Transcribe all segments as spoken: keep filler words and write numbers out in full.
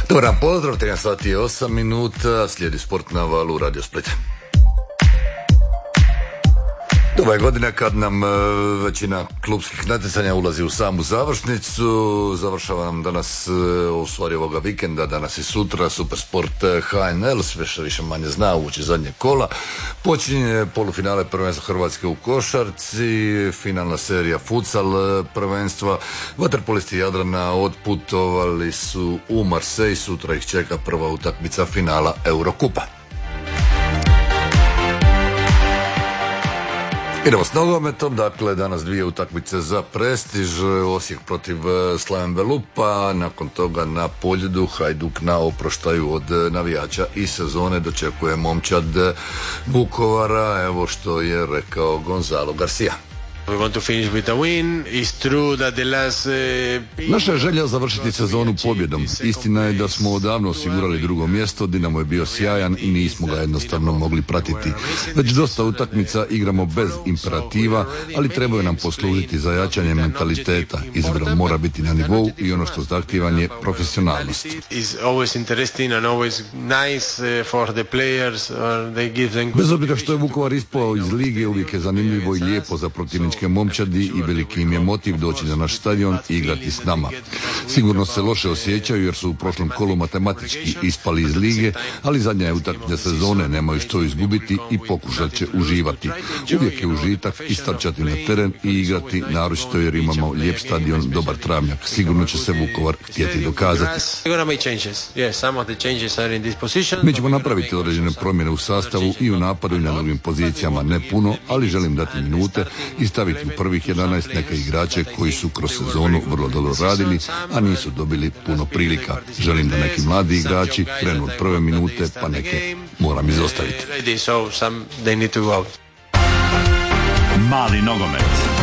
Dobar dan, pozdrav, trinaest sati i osam minuta, slijedi Sport na valu Radio Split. Ova je godina kad nam e, većina klubskih natjecanja ulazi u samu završnicu. Završava nam danas, e, u stvari ovoga vikenda, danas i sutra, Supersport H N L, sve što više manje zna, ući zadnje kola. Počinje polufinale prvenstva Hrvatske u košarci, finalna serija futsal prvenstva. Vaterpolisti Jadrana otputovali su u Marsej, sutra ih čeka prva utakmica finala Eurokupa. Idemo s nogometom, dakle danas dvije utakmice za prestiž, Osijek protiv Slaven Belupa, nakon toga na Poljudu Hajduk na oproštaju od navijača i sezone dočekuje momčad Vukovara, evo što je rekao Gonzalo Garcia. Naša je želja završiti sezonu pobjedom. Istina je da smo odavno osigurali drugo mjesto, Dinamo je bio sjajan i nismo ga jednostavno mogli pratiti. Već dosta utakmica igramo bez imperativa, ali trebaju nam poslužiti za jačanje mentaliteta. Izbor mora biti na nivou i ono što zahtjevan je profesionalnost. Bez obzira što je Vukovar ispao iz lige, uvijek je zanimljivo i lijepo za protivničke momčadi i veliki im je motiv doći na naš stadion i igrati s nama. Sigurno se loše osjećaju jer su u prošlom kolu matematički ispali iz lige, ali zadnja je utakmica sezone, nemaju što izgubiti i pokušat će uživati. Uvijek je užitak istrčati na teren i igrati, naročito jer imamo lijep stadion, dobar travnjak. Sigurno će se Vukovar htjeti dokazati. Mi ćemo napraviti određene promjene u sastavu i u napadu i na drugim pozicijama, ne puno, ali želim dati minute i staviti u prvih jedanaest neke igrače koji su kroz sezonu vrlo dobro radili, a nisu dobili puno prilika. Želim da neki mladi igrači krenu od prve minute, pa neke moram izostaviti. Mali nogomet.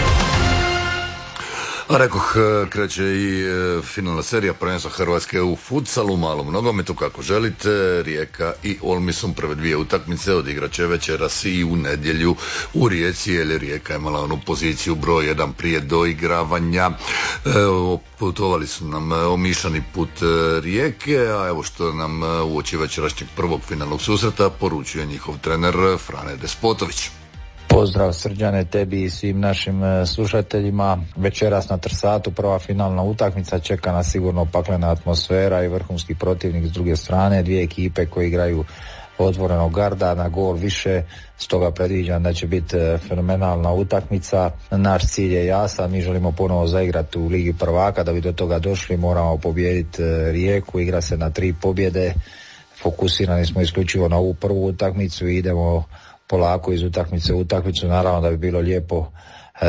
A rekoh, kreće i finalna serija prvenstva Hrvatske u futsalu, malom nogometu, kako želite. Rijeka i Olmisum prve dvije utakmice odigrat će večeras i u nedjelju u Rijeci, jer Rijeka je imala onu poziciju broj jedan prije doigravanja. E, putovali su nam omišani put Rijeke, a evo što nam uoči večerašnjeg prvog finalnog susreta poručuje njihov trener Frane Despotović. Pozdrav Srđane, tebi i svim našim slušateljima. Večeras na Trsatu prva finalna utakmica, čeka nas sigurno paklena atmosfera i vrhunski protivnik s druge strane, dvije ekipe koje igraju otvorenog garda na gol više, stoga predviđam da će biti fenomenalna utakmica. Naš cilj je jasan, mi želimo ponovo zaigrati u Ligi prvaka, da bi do toga došli moramo pobijediti Rijeku, igra se na tri pobjede, fokusirani smo isključivo na ovu prvu utakmicu i idemo polako iz utakmice u utakmicu. Naravno da bi bilo lijepo